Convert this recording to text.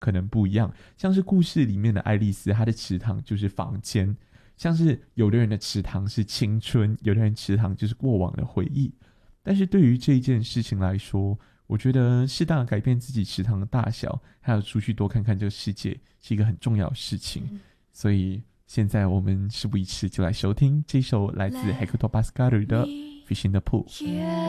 可能不一样。像是故事里面的爱丽丝，她的池塘就是房间，像是有的人的池塘是青春，有的人池塘就是过往的回忆。但是对于这一件事情来说，我觉得适当的改变自己池塘的大小，还有出去多看看这个世界，是一个很重要的事情。所以现在我们事不宜迟，就来收听这首来自 Hector Pascal 的《Fish in the Pool》。